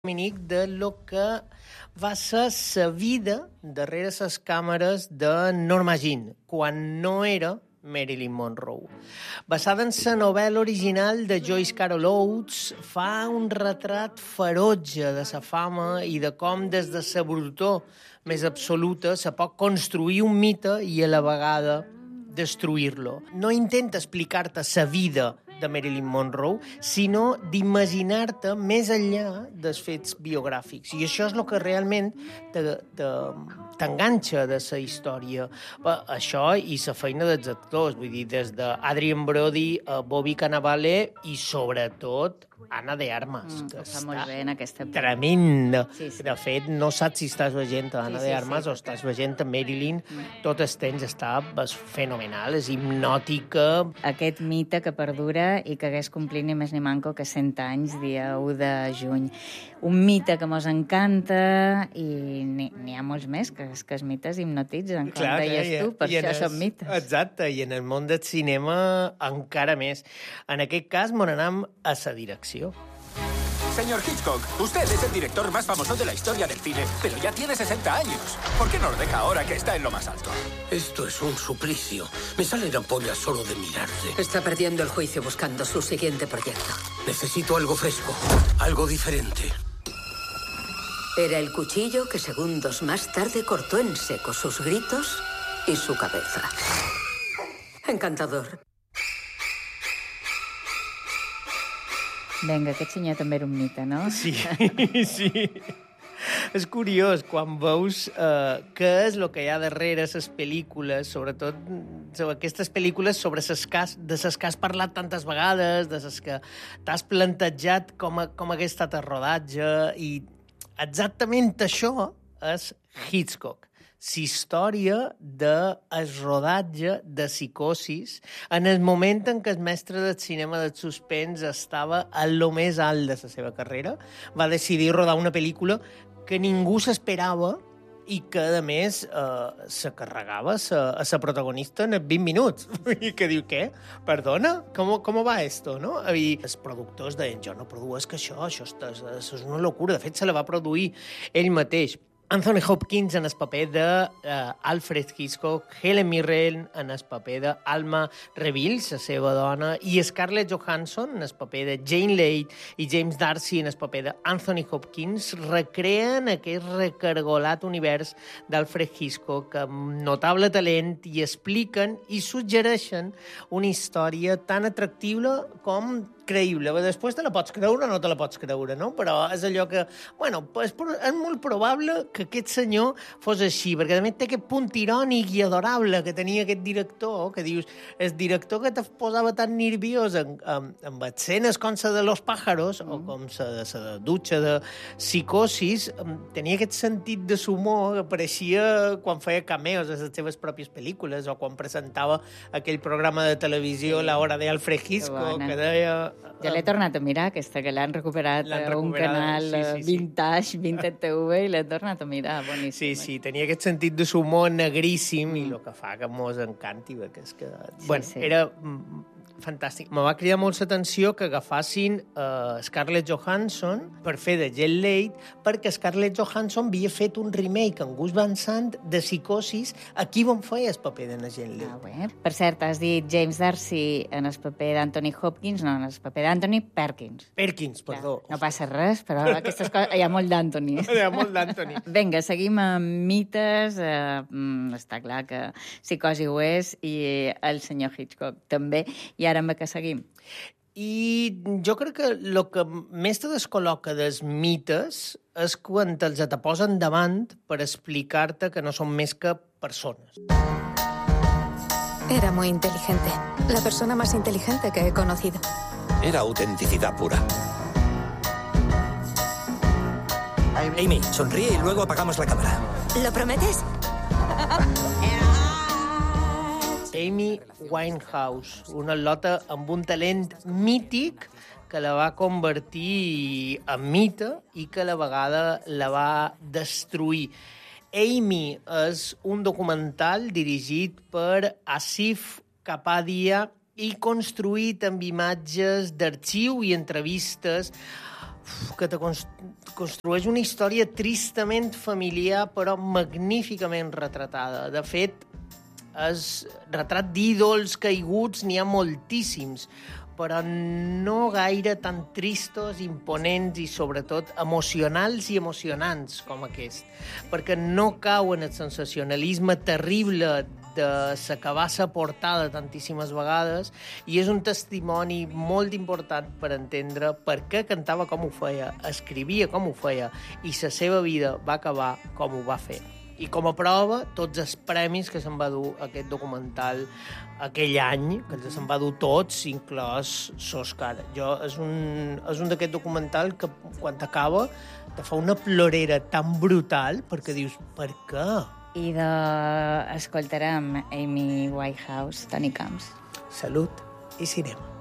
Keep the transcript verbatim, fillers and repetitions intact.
Dominic, de lo que va ser la vida darrere les càmeres de Norma Jean, quan no era Marilyn Monroe. Basada en la novel·la original de Joyce Carol Oates, fa un retrat ferotge de la fama i de com des de la brutor més absoluta se pot construir un mite i a la vegada destruir-lo. No intenta explicar-te la vida de Marilyn Monroe, sinó d'imaginar-te més enllà dels fets biogràfics. I això és el que realment t'enganxa de la història. Això i la feina dels actors, vull dir, des d'Adrien Brody a Bobby Cannavale i, sobretot, Anna de Armas, mm, que està molt bé en aquesta pel·lícula. Tremenda. Sí, sí. De fet, no saps si estàs veient a Anna Sí, sí, de Armas sí. o estàs veient a Marilyn. Mm. Tot el temps està és fenomenal, és hipnòtica. Aquest mite que perdura i que hagués complit ni més ni manco que cent anys, dia u de juny. Un mite que mos encanta i n'hi ha molts més, que, que els mites hipnotitzen, com Clar, deies clar, tu, per i en això el- són mites. Exacte, i en el món del cinema encara més. En aquest cas, m'on anem a la direcció. Señor Hitchcock, usted es el director más famoso de la historia del cine, pero ya tiene sesenta años. ¿Por qué no lo deja ahora que está en lo más alto? Esto es un suplicio. Me salen ampollas solo de mirarte. Está perdiendo el juicio buscando su siguiente proyecto. Necesito algo fresco, algo diferente. Era el cuchillo que segundos más tarde cortó en seco sus gritos y su cabeza. Encantador. Vinga, aquest senyor també era un mite, no? Sí, sí. És curiós quan veus eh, què és el que hi ha darrere les pel·lícules, sobretot sobre aquestes pel·lícules sobre ses cas, de les que has parlat tantes vegades, de les que t'has plantejat com, a, com hagués estat el rodatge, i exactament això és Hitchcock. La història del rodatge de Psicosis en el moment en què el mestre del cinema del suspens estava a lo més alt de la seva carrera. Va decidir rodar una pel·lícula que ningú s'esperava i que, a més, eh, se carregava a la protagonista en vint minuts. I que diu, què? Perdona? Com, com va esto? No? I els productors deien, jo no produeix que això, això és, és una locura. De fet, se la va produir ell mateix. Anthony Hopkins en el paper d'Alfred uh, Hitchcock, Helen Mirren en el paper d'Alma Reville, la seva dona, i Scarlett Johansson en el paper de Jane Leigh i James D'Arcy en el paper d'Anthony Hopkins recreen aquest recargolat univers d'Alfred Hitchcock amb notable talent i expliquen i suggereixen una història tan atractiva com creïble. Després te la pots creure o no te la pots creure, no? Però és allò que, bueno, és, és molt probable que aquest senyor fos així, perquè també té aquest punt irònic i adorable que tenia aquest director, que dius, el director que te posava tan nerviós en, en, en escenes com la de Los Pájaros mm. o com la de la dutxa de Psicosis, tenia aquest sentit de l'humor que apareixia quan feia cameos a les seves pròpies pel·lícules o quan presentava aquell programa de televisió sí. La hora de Alfred Hitchcock, que deia... Ja l'he tornat a mirar, aquesta, que l'han recuperat a un canal sí, sí, sí. vintage, Vintage T V, i l'he tornat a mirar, boníssim. Sí, sí, tenia aquest sentit de l'humor negríssim mm. i el que fa que mos encanti, perquè és que... Sí, bueno, sí. Era fantàstic. Me va cridar molt l'atenció que agafassin uh, Scarlett Johansson per fer de Jane Leigh, perquè Scarlett Johansson havia fet un remake amb Gus Van Sant de Psicosis, aquí on feia el paper de la Jane Leigh. Ah, bé. Per cert, has dit James D'Arcy en el paper d'Anthony Hopkins, no, en el paper d'Anthony Perkins. Perkins, perdó. Clar, no passa res, però aquestes coses... Hi ha molt d'Anthony. Hi ha molt d'Anthony. Vinga, seguim amb mites. Eh, està clar que Psicosi ho és i el senyor Hitchcock també. I ara amb què seguim? I jo crec que el que més te descol·loca dels mites és quan te'ls te posen davant per explicar-te que no són més que persones. Era muy inteligente. La persona más inteligente que he conocido. Era autenticidad pura. Amy, sonríe y luego apagamos la cámara. ¿Lo prometes? Amy Winehouse, una lota amb un talent mític que la va convertir en mite i que a la vegada la va destruir. Amy és un documental dirigit per Asif Kapadia i construït amb imatges d'arxiu i entrevistes que te construeix una història tristament familiar, però magníficament retratada. De fet, és retrat d'ídols caiguts, n'hi ha moltíssims, però no gaire tan tristos, imponents i, sobretot, emocionals i emocionants com aquest, perquè no cau en el sensacionalisme terrible de la cabassa portada tantíssimes vegades, i és un testimoni molt important per entendre per què cantava com ho feia, escrivia com ho feia, i la seva vida va acabar com ho va fer. I com a prova, tots els premis que se'n va dur aquest documental aquell any, que se'n va dur tots, inclòs l'Òscar. Jo, és un, és un d'aquest documental que, quan t'acaba, te fa una plorera tan brutal, perquè dius, per què? I de... escoltarem Amy Winehouse, Tony Camps. Salut i cinema.